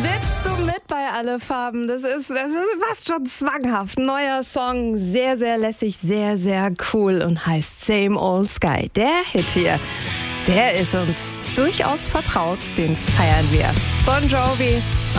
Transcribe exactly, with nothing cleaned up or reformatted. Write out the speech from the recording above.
Wippst du mit bei Alle Farben? Das ist, das ist fast schon zwanghaft. Neuer Song, sehr, sehr lässig, sehr, sehr cool und heißt Same Old Sky. Der Hit hier, der ist uns durchaus vertraut, den feiern wir. Bon Jovi